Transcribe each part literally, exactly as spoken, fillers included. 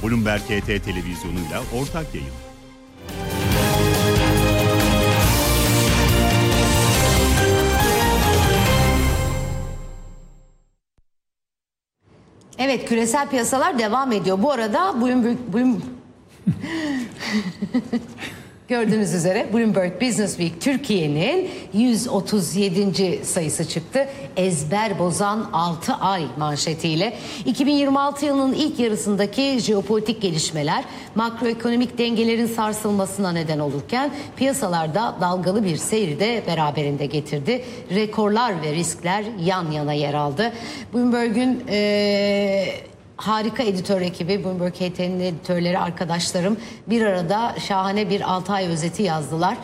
Bloomberg H T televizyonuyla ortak yayın. Evet, küresel piyasalar devam ediyor. Bu arada Bloomberg, Bloomberg gördüğünüz üzere Bloomberg Business Week Türkiye'nin yüz otuz yedinci sayısı çıktı. Ezber bozan altı ay manşetiyle. iki bin yirmi altı yılının ilk yarısındaki jeopolitik gelişmeler makroekonomik dengelerin sarsılmasına neden olurken piyasalarda dalgalı bir seyri de beraberinde getirdi. Rekorlar ve riskler yan yana yer aldı. Bloomberg'ün ee, harika editör ekibi, Bloomberg H T'nin editörleri, arkadaşlarım bir arada şahane bir altı ay özeti yazdılar.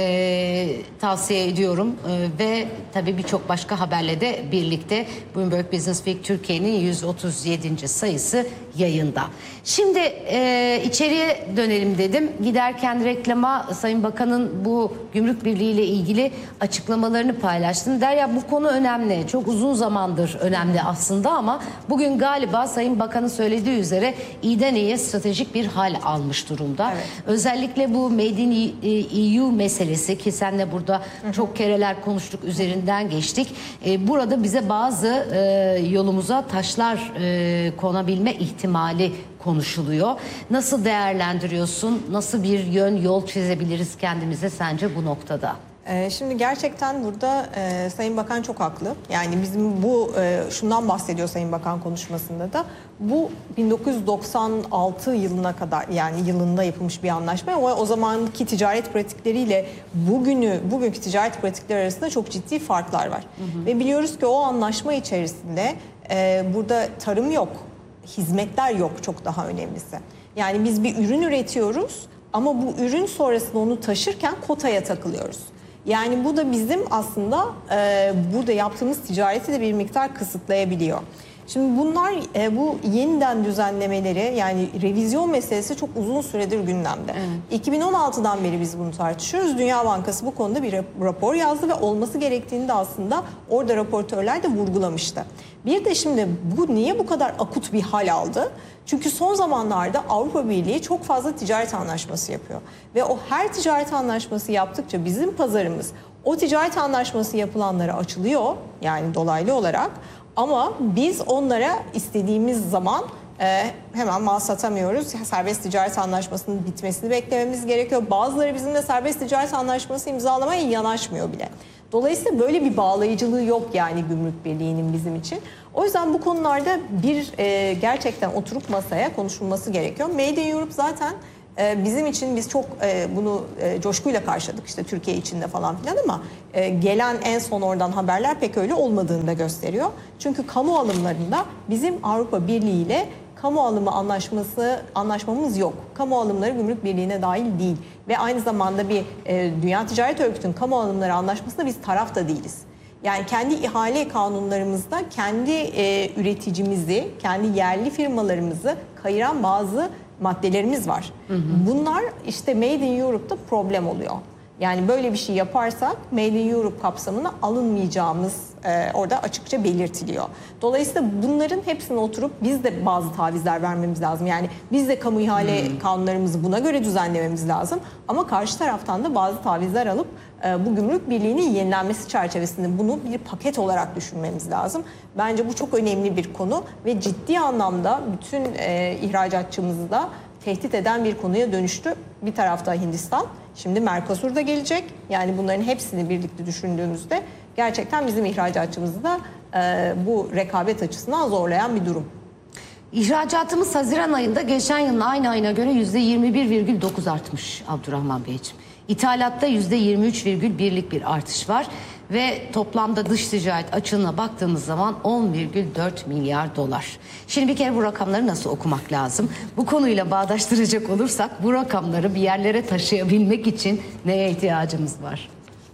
Ee, tavsiye ediyorum ee, ve tabii birçok başka haberle de birlikte Bloomberg Business Week Türkiye'nin yüz otuz yedinci sayısı yayında. Şimdi e, içeriye dönelim dedim. Giderken reklama Sayın Bakan'ın bu Gümrük Birliği ile ilgili açıklamalarını paylaştım. Derya, bu konu önemli. Çok uzun zamandır önemli aslında ama bugün galiba Sayın Bakan'ın söylediği üzere iyiden iyiye stratejik bir hal almış durumda. Evet. Özellikle bu Made in E U meselesi, ki senle burada hı hı. çok kereler konuştuk, üzerinden geçtik. E, burada bize bazı e, yolumuza taşlar e, konabilme ihtimali konuşuluyor. Nasıl değerlendiriyorsun? Nasıl bir yön, yol çizebiliriz kendimize sence bu noktada? Şimdi gerçekten burada e, Sayın Bakan çok haklı. Yani bizim bu e, şundan bahsediyor Sayın Bakan konuşmasında da. Bu bin dokuz yüz doksan altı yılına kadar, yani yılında yapılmış bir anlaşma. O, o zamanki ticaret pratikleriyle bugünü bugünkü ticaret pratikleri arasında çok ciddi farklar var. Hı hı. Ve biliyoruz ki o anlaşma içerisinde e, burada tarım yok, hizmetler yok, çok daha önemlisi. Yani biz bir ürün üretiyoruz ama bu ürün sonrasında onu taşırken kotaya takılıyoruz. Yani bu da bizim aslında e, burada yaptığımız ticareti de bir miktar kısıtlayabiliyor. Şimdi bunlar e, bu yeniden düzenlemeleri, yani revizyon meselesi çok uzun süredir gündemde. Evet. iki bin on altıdan beri biz bunu tartışıyoruz. Dünya Bankası bu konuda bir rapor yazdı ve olması gerektiğini de aslında orada raportörler de vurgulamıştı. Bir de şimdi bu niye bu kadar akut bir hal aldı? Çünkü son zamanlarda Avrupa Birliği çok fazla ticaret anlaşması yapıyor. Ve o her ticaret anlaşması yaptıkça bizim pazarımız o ticaret anlaşması yapılanlara açılıyor. Yani dolaylı olarak. Ama biz onlara istediğimiz zaman e, hemen mal satamıyoruz. Serbest ticaret anlaşmasının bitmesini beklememiz gerekiyor. Bazıları bizimle serbest ticaret anlaşması imzalamaya yanaşmıyor bile. Dolayısıyla böyle bir bağlayıcılığı yok yani Gümrük Birliği'nin bizim için. O yüzden bu konularda bir e, gerçekten oturup masaya konuşulması gerekiyor. Made in Europe zaten e, bizim için, biz çok e, bunu e, coşkuyla karşıladık işte Türkiye içinde falan filan, ama e, gelen en son oradan haberler pek öyle olmadığını da gösteriyor. Çünkü kamu alımlarında bizim Avrupa Birliği ile kamu alımı anlaşması anlaşmamız yok. Kamu alımları Gümrük Birliği'ne dahil değil ve aynı zamanda bir e, Dünya Ticaret Örgütü'nün kamu alımları anlaşmasında biz taraf da değiliz. Yani kendi ihale kanunlarımızda kendi e, üreticimizi, kendi yerli firmalarımızı kayıran bazı maddelerimiz var. Hı hı. Bunlar işte Made in Europe'da problem oluyor. Yani böyle bir şey yaparsak Made in Europe kapsamına alınmayacağımız e, orada açıkça belirtiliyor. Dolayısıyla bunların hepsine oturup biz de bazı tavizler vermemiz lazım. Yani biz de kamu ihale hmm. kanunlarımızı buna göre düzenlememiz lazım. Ama karşı taraftan da bazı tavizler alıp e, bu Gümrük Birliği'nin yenilenmesi çerçevesinde bunu bir paket olarak düşünmemiz lazım. Bence bu çok önemli bir konu ve ciddi anlamda bütün e, ihracatçımızı da tehdit eden bir konuya dönüştü. Bir tarafta Hindistan, şimdi Mercosur da gelecek. Yani bunların hepsini birlikte düşündüğümüzde gerçekten bizim ihracatçımızı da e, bu rekabet açısından zorlayan bir durum. İhracatımız Haziran ayında geçen yılın aynı ayına göre yüzde yirmi bir virgül dokuz artmış Abdurrahman Beyciğim. İthalatta yüzde yirmi üç virgül birlik bir artış var ve toplamda dış ticaret açığına baktığımız zaman on virgül dört milyar dolar. Şimdi bir kere bu rakamları nasıl okumak lazım? Bu konuyla bağdaştıracak olursak bu rakamları bir yerlere taşıyabilmek için neye ihtiyacımız var?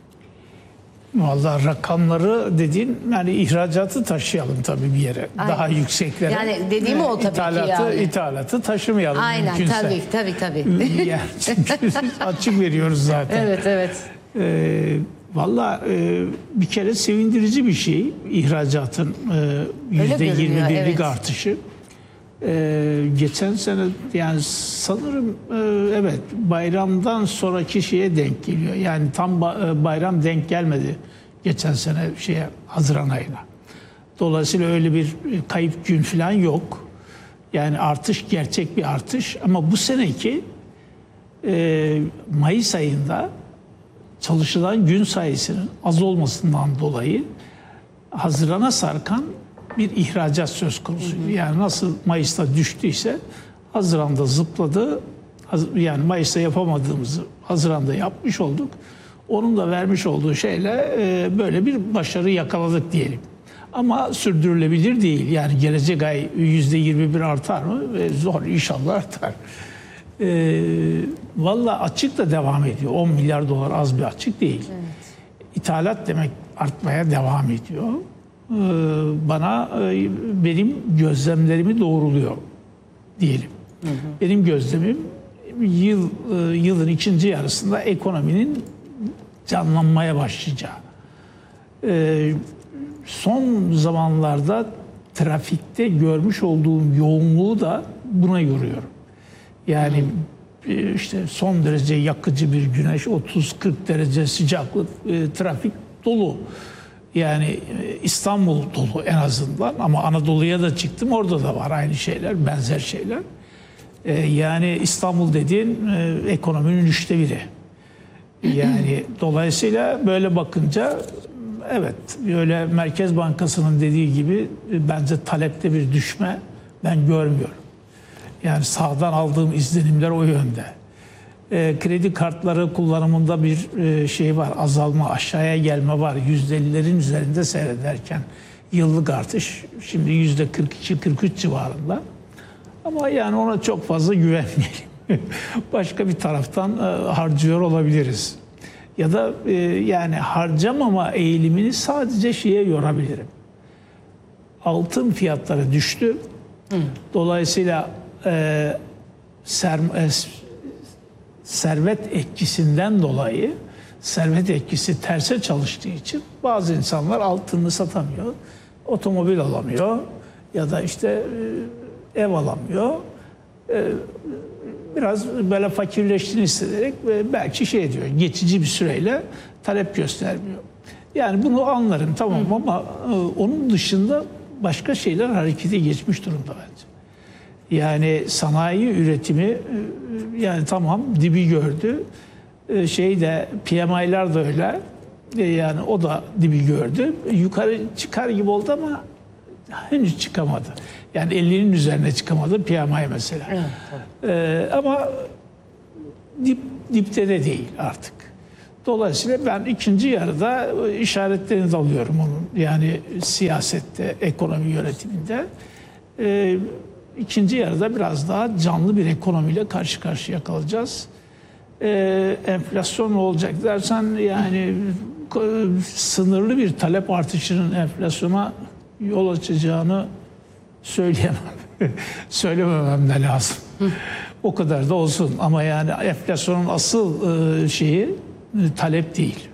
Vallahi rakamları dediğin, yani ihracatı taşıyalım tabii bir yere. Aynen. Daha yükseklere. Yani dediğim o tabii ithalatı, ki yani. İthalatı taşımayalım. Aynen mümkünse. tabii tabii tabii. Yani çünkü açık veriyoruz zaten. Evet evet. Ee, Vallahi e, bir kere sevindirici bir şey ihracatın e, yüzde yirmi birlik evet. artışı. Ee, geçen sene yani sanırım e, evet bayramdan sonraki şeye denk geliyor. Yani tam ba- bayram denk gelmedi geçen sene şeye Haziran ayına. Dolayısıyla öyle bir kayıp gün falan yok. Yani artış gerçek bir artış ama bu seneki e, Mayıs ayında çalışılan gün sayısının az olmasından dolayı Haziran'a sarkan bir ihracat söz konusu. Yani nasıl Mayıs'ta düştüyse Haziran'da zıpladı. Yani Mayıs'ta yapamadığımızı Haziran'da yapmış olduk. Onun da vermiş olduğu şeyle e, böyle bir başarı yakaladık diyelim. Ama sürdürülebilir değil. Yani gelecek ay yüzde yirmi bir artar mı? E, zor, inşallah artar. E, Valla açık da devam ediyor. on milyar dolar az bir açık değil. Evet. İthalat demek artmaya devam ediyor. Bana benim gözlemlerimi doğruluyor diyelim. Hı hı. Benim gözlemim yıl yılın ikinci yarısında ekonominin canlanmaya başlayacağı. Son zamanlarda trafikte görmüş olduğum yoğunluğu da buna yoruyorum. Yani hı. işte son derece yakıcı bir güneş, otuz kırk derece sıcaklık, trafik dolu. Yani İstanbul dolu en azından ama Anadolu'ya da çıktım, orada da var aynı şeyler, benzer şeyler. Ee, yani İstanbul dediğin e, ekonominin üçte biri. Yani dolayısıyla böyle bakınca evet, böyle Merkez Bankası'nın dediği gibi bence talepte bir düşme ben görmüyorum. Yani sağdan aldığım izlenimler o yönde. E, kredi kartları kullanımında bir e, şey var, azalma, aşağıya gelme var. yüzde ellilerin üzerinde seyrederken yıllık artış şimdi yüzde kırk iki kırk üç civarında. Ama yani ona çok fazla güvenmeyelim. Başka bir taraftan e, harcıyor olabiliriz. Ya da e, yani harcamama eğilimini sadece şeye yorabilirim. Altın fiyatları düştü. Hı. Dolayısıyla e, sermaye servet etkisinden dolayı servet etkisi terse çalıştığı için bazı insanlar altını satamıyor, otomobil alamıyor ya da işte ev alamıyor. Biraz böyle fakirleştiğini hissederek belki şey diyor, geçici bir süreyle talep göstermiyor. Yani bunu anlarım tamam Hı. ama onun dışında başka şeyler harekete geçmiş durumda bence. Yani sanayi üretimi yani tamam dibi gördü. Şey de P M I'ler de öyle. Yani o da dibi gördü. Yukarı çıkar gibi oldu ama henüz çıkamadı. Yani ellinin üzerine çıkamadı P M I mesela. Evet, ee, ama dip, dipte de değil artık. Dolayısıyla ben ikinci yarıda işaretlerini de alıyorum onun. Yani siyasette, ekonomi yönetiminde. Ee, İkinci yarıda biraz daha canlı bir ekonomiyle karşı karşıya kalacağız. Ee, enflasyon ne olacak dersen yani sınırlı bir talep artışının enflasyona yol açacağını söyleyemem. Söylememem de lazım. O kadar da olsun ama yani enflasyonun asıl e, şeyi talep değil.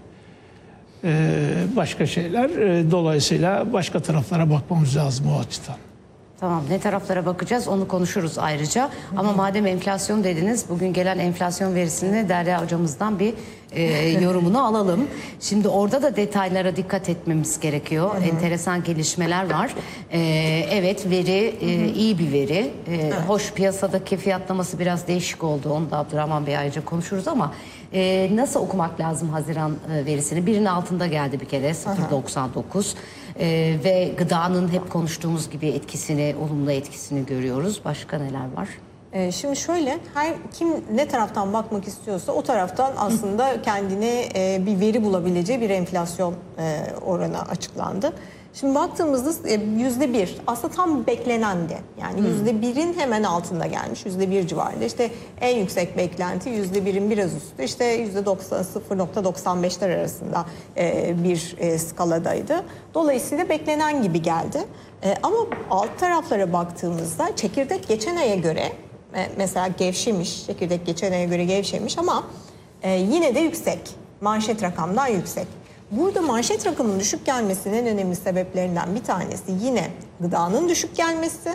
E, başka şeyler. E, dolayısıyla başka taraflara bakmamız lazım o açıdan. Tamam, ne taraflara bakacağız onu konuşuruz ayrıca. Hı hı. Ama madem enflasyon dediniz, bugün gelen enflasyon verisini Derya hocamızdan bir e, yorumunu alalım. Şimdi orada da detaylara dikkat etmemiz gerekiyor. Hı hı. Enteresan gelişmeler var. E, evet veri e, iyi bir veri. E, hoş piyasadaki fiyatlaması biraz değişik oldu. Onu da Abdurrahman Bey ayrıca konuşuruz ama e, nasıl okumak lazım Haziran e, verisini? Birinin altında geldi bir kere sıfır virgül doksan dokuz. Ee, ve gıdanın hep konuştuğumuz gibi etkisini, olumlu etkisini görüyoruz. Başka neler var? Ee, şimdi şöyle, her kim ne taraftan bakmak istiyorsa o taraftan aslında kendine e, bir veri bulabileceği bir enflasyon e, oranı açıklandı. Şimdi baktığımızda yüzde bir aslında tam beklenendi. Yani yüzde birin hemen altında gelmiş. Yüzde bir civarında. İşte en yüksek beklenti yüzde birin biraz üstü. İşte yüzde sıfır virgül doksan beşler arasında bir skaladaydı. Dolayısıyla beklenen gibi geldi. Ama alt taraflara baktığımızda çekirdek geçen aya göre mesela gevşemiş. Çekirdek geçen aya göre gevşemiş ama yine de yüksek. Manşet rakamdan yüksek. Burada manşet rakamının düşük gelmesinin en önemli sebeplerinden bir tanesi yine gıdanın düşük gelmesi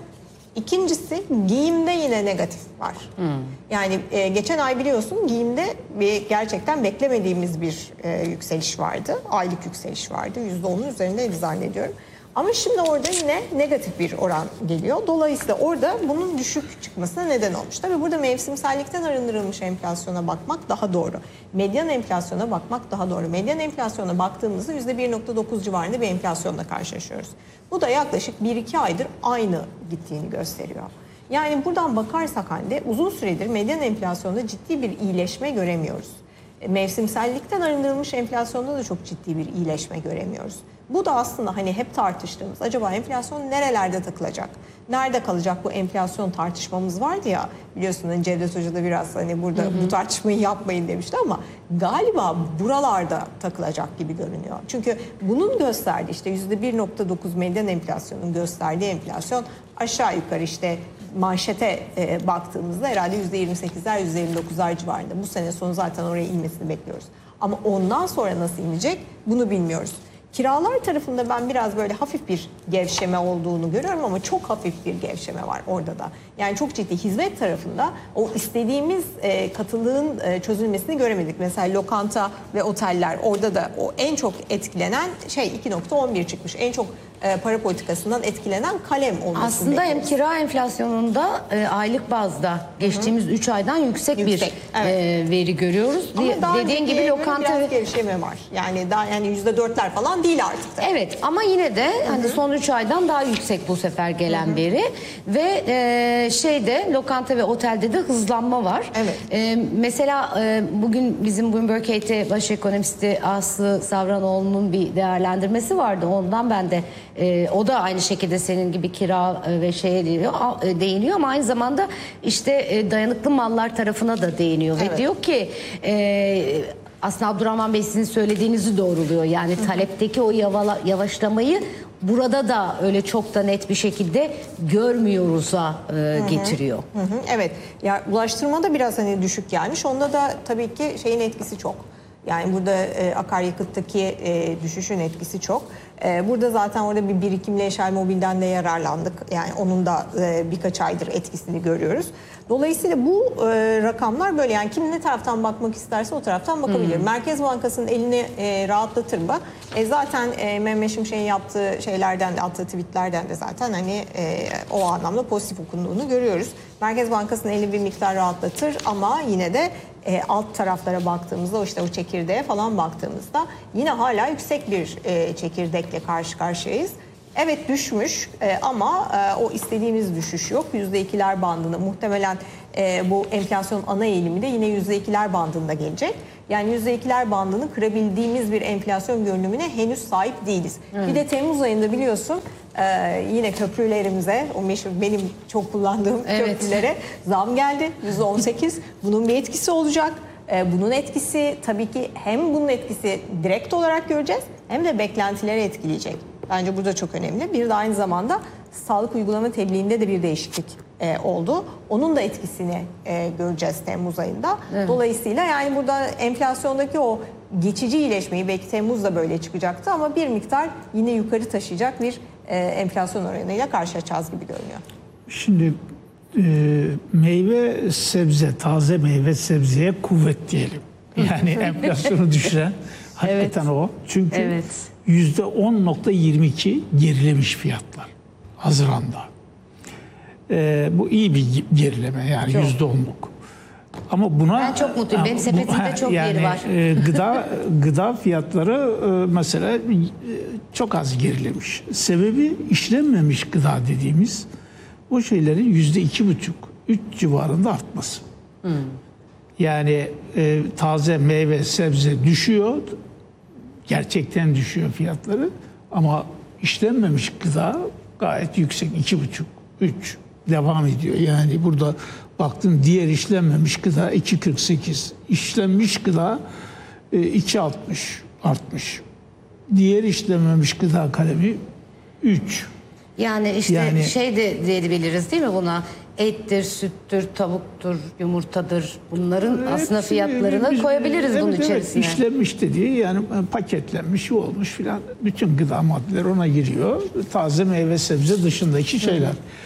İkincisi giyimde yine negatif var. Hmm. Yani e, geçen ay biliyorsun giyimde bir gerçekten beklemediğimiz bir e, yükseliş vardı. Aylık yükseliş vardı. yüzde onun üzerindeydi zannediyorum. Ama şimdi orada yine negatif bir oran geliyor. Dolayısıyla orada bunun düşük çıkmasına neden olmuş. Tabii burada mevsimsellikten arındırılmış enflasyona bakmak daha doğru. Medyan enflasyona bakmak daha doğru. Medyan enflasyona baktığımızda yüzde bir nokta dokuz civarında bir enflasyonla karşılaşıyoruz. Bu da yaklaşık bir iki aydır aynı gittiğini gösteriyor. Yani buradan bakarsak halde uzun süredir medyan enflasyonda ciddi bir iyileşme göremiyoruz. Mevsimsellikten arındırılmış enflasyonda da çok ciddi bir iyileşme göremiyoruz. Bu da aslında hani hep tartıştığımız acaba enflasyon nerelerde takılacak? Nerede kalacak bu enflasyon tartışmamız vardı ya, biliyorsun hani Cevdet Hoca da biraz hani burada hı hı. bu tartışmayı yapmayın demişti ama galiba buralarda takılacak gibi görünüyor. Çünkü bunun gösterdiği işte yüzde bir nokta dokuz medyan enflasyonun gösterdiği enflasyon aşağı yukarı işte manşete e, baktığımızda herhalde yüzde yirmi sekizler yüzde yirmi dokuzlar civarında. Bu sene sonu zaten oraya inmesini bekliyoruz. Ama ondan sonra nasıl inecek bunu bilmiyoruz. Kiralar tarafında ben biraz böyle hafif bir gevşeme olduğunu görüyorum ama çok hafif bir gevşeme var orada da. Yani çok ciddi hizmet tarafında o istediğimiz e, katılığın e, çözülmesini göremedik. Mesela lokanta ve oteller orada da o en çok etkilenen şey iki nokta on bir çıkmış. En çok e, para politikasından etkilenen kalem olmasını aslında bekliyoruz. hem kira enflasyonunda e, aylık bazda geçtiğimiz üç aydan yüksek, yüksek bir evet. e, veri görüyoruz. Ama daha dediğin gibi lokanta biraz gevşeme var. Yani daha yani yüzde dörtler falan değil artık da. Evet ama yine de Hı-hı. hani son üç aydan daha yüksek bu sefer gelen Hı-hı. veri ve e, şeyde lokanta ve otelde de hızlanma var. Evet. E, mesela e, bugün bizim Bloomberg H T baş ekonomisti Aslı Savranoğlu'nun bir değerlendirmesi vardı. Ondan ben de e, o da aynı şekilde senin gibi kira ve şeye değiniyor, değiniyor ama aynı zamanda işte e, dayanıklı mallar tarafına da değiniyor evet. ve diyor ki e, aslında Abdurrahman Bey sizin söylediğinizi doğruluyor. Yani Hı-hı. talepteki o yavala, yavaşlamayı burada da öyle çok da net bir şekilde görmüyoruz'a e, getiriyor. Hı hı. Evet. Ya ulaştırma da biraz hani düşük gelmiş. Onda da tabii ki şeyin etkisi çok. Yani burada e, akaryakıttaki e, düşüşün etkisi çok. E, burada zaten orada bir birikimli Eşel Mobil'den de yararlandık. Yani onun da e, birkaç aydır etkisini görüyoruz. Dolayısıyla bu e, rakamlar böyle, yani kim ne taraftan bakmak isterse o taraftan bakabilir. Hmm. Merkez Bankası'nın elini e, rahatlatır mı? E, zaten e, Mehmet Şimşek'in yaptığı şeylerden de, attığı tweetlerden de zaten hani e, o anlamda pozitif okunduğunu görüyoruz. Merkez Bankası'nın elini bir miktar rahatlatır ama yine de e, alt taraflara baktığımızda, o işte o çekirdeğe falan baktığımızda yine hala yüksek bir e, çekirdekle karşı karşıyayız. Evet düşmüş e, ama e, o istediğimiz düşüş yok. yüzde ikiler bandında muhtemelen e, bu enflasyon ana eğilimi de yine yüzde ikiler bandında gelecek. Yani yüzde ikiler bandını kırabildiğimiz bir enflasyon görünümüne henüz sahip değiliz. Evet. Bir de Temmuz ayında biliyorsun e, yine köprülerimize, o meşhur benim çok kullandığım evet. köprülere zam geldi. yüzde on sekiz. Bunun bir etkisi olacak. Bunun etkisi tabii ki hem bunun etkisi direkt olarak göreceğiz hem de beklentileri etkileyecek. Bence burada çok önemli. Bir de aynı zamanda sağlık uygulama tebliğinde de bir değişiklik e, oldu. Onun da etkisini e, göreceğiz Temmuz ayında. Evet. Dolayısıyla yani burada enflasyondaki o geçici iyileşmeyi belki Temmuz'da böyle çıkacaktı ama bir miktar yine yukarı taşıyacak bir e, enflasyon oranıyla karşılaşacağız gibi görünüyor. Şimdi e, meyve sebze, taze meyve sebzeye kuvvet diyelim. Yani enflasyonu düşüren hakikaten evet. o. Çünkü evet. yüzde on nokta yirmi iki gerilemiş fiyatlar Haziran'da. Ee, bu iyi bir gerileme yani yüzde onluk. Ama buna ben çok mutluyum. Benim sepetimde çok yani, yeri var. E, gıda gıda fiyatları e, mesela e, çok az gerilemiş. Sebebi işlenmemiş gıda dediğimiz o şeylerin yüzde iki buçuk, üç civarında artması. Hmm. Yani e, taze meyve sebze düşüyor. Gerçekten düşüyor fiyatları ama işlenmemiş gıda gayet yüksek, iki buçuk, üç devam ediyor. Yani burada baktım diğer işlenmemiş gıda iki kırk sekiz, işlenmiş gıda iki altmış artmış. Diğer işlenmemiş gıda kalemi üç. Yani işte yani, şey de diyebiliriz değil mi buna? Ettir, süttür, tavuktur, yumurtadır. Bunların evet, aslında fiyatlarını biz, koyabiliriz evet, bunun evet, içerisine. İşlenmiş dediği yani paketlenmiş, olmuş filan. Bütün gıda maddeleri ona giriyor. Taze meyve sebze dışındaki şeyler.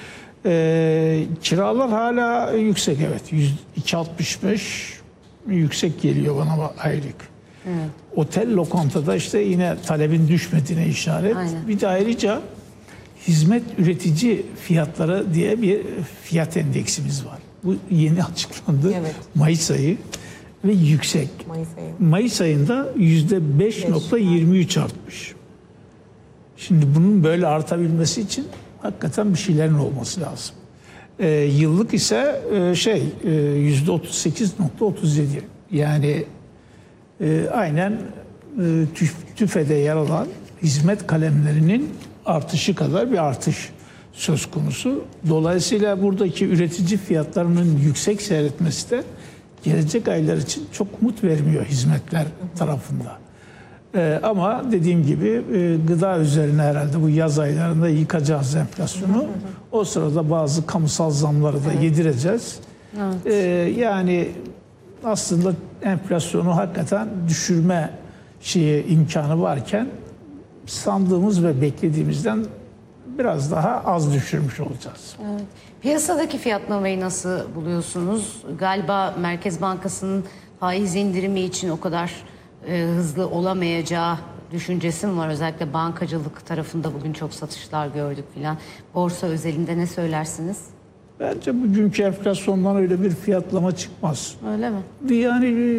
Ee, kiralar hala yüksek, evet. yüzde iki virgül altmış beş yüksek geliyor bana aylık. Evet. Otel, lokantada işte yine talebin düşmediğine işaret. Aynen. Bir de ayrıca hizmet üretici fiyatları diye bir fiyat endeksimiz var. Bu yeni açıklandı. Evet. Mayıs ayı ve yüksek. Mayıs ayı. Mayıs ayında yüzde beş virgül yirmi üç artmış. Şimdi bunun böyle artabilmesi için hakikaten bir şeylerin olması lazım. Ee, yıllık ise e, şey e, yüzde otuz sekiz virgül otuz yedi. Yani e, aynen e, tüf, tüfede yer alan hizmet kalemlerinin artışı kadar bir artış söz konusu. Dolayısıyla buradaki üretici fiyatlarının yüksek seyretmesi de gelecek aylar için çok umut vermiyor hizmetler tarafında. Ee, ama dediğim gibi e, gıda üzerine herhalde bu yaz aylarında yıkacağız enflasyonu. O sırada bazı kamusal zamları da evet. yedireceğiz. Evet. Ee, yani aslında enflasyonu hakikaten düşürme şeye imkanı varken sandığımız ve beklediğimizden biraz daha az düşürmüş olacağız. Evet. Piyasadaki fiyatlamayı nasıl buluyorsunuz? Galiba Merkez Bankası'nın faiz indirimi için o kadar e, hızlı olamayacağı düşüncesi mi var? Özellikle bankacılık tarafında bugün çok satışlar gördük filan. Borsa özelinde ne söylersiniz? Bence bugünkü enflasyondan öyle bir fiyatlama çıkmaz. Öyle mi? Yani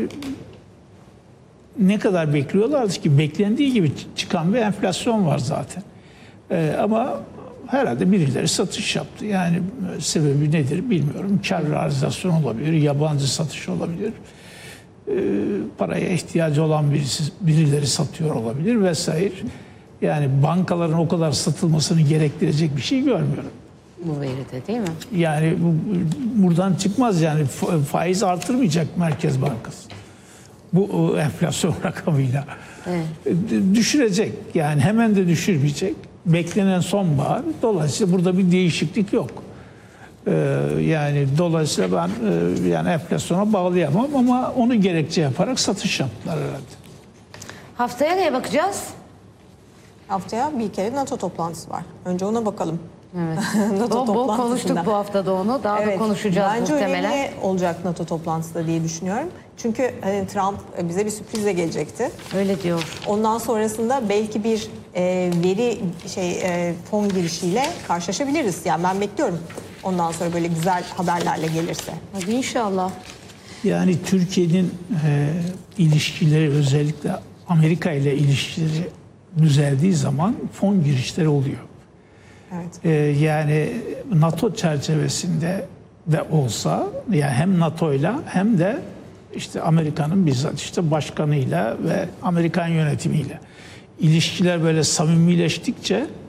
ne kadar bekliyorlardı ki? Beklendiği gibi çıkan bir enflasyon var zaten. Ee, ama herhalde birileri satış yaptı. Yani sebebi nedir bilmiyorum. Kar realizasyon olabilir, yabancı satış olabilir. Ee, paraya ihtiyacı olan birisi, birileri satıyor olabilir vesaire. Yani bankaların o kadar satılmasını gerektirecek bir şey görmüyorum. Bu veride değil mi? Yani bu, buradan çıkmaz yani faiz artırmayacak Merkez Bankası. Bu enflasyon rakamıyla. Evet. Düşürecek yani hemen de düşürmeyecek. Beklenen sonbahar. Dolayısıyla burada bir değişiklik yok. Ee, yani dolayısıyla ben e, yani enflasyona bağlayamam ama onu gerekçe yaparak satış yaptılar herhalde. Haftaya neye bakacağız? Haftaya bir kere NATO toplantısı var. Önce ona bakalım. Evet. bol bol konuştuk bu hafta da onu. Daha evet, da konuşacağız bence muhtemelen. Bence önemli olacak NATO toplantısı da diye düşünüyorum. Çünkü hani Trump bize bir sürprizle gelecekti. Öyle diyor. Ondan sonrasında belki bir e, veri şey e, fon girişiyle karşılaşabiliriz. Yani ben bekliyorum. Ondan sonra böyle güzel haberlerle gelirse. Hadi inşallah. Yani Türkiye'nin e, ilişkileri özellikle Amerika ile ilişkileri düzeldiği zaman fon girişleri oluyor. Evet. Ee, yani NATO çerçevesinde de olsa yani hem NATO'yla hem de işte Amerika'nın bizzat işte başkanıyla ve Amerikan yönetimiyle ilişkiler böyle samimileştikçe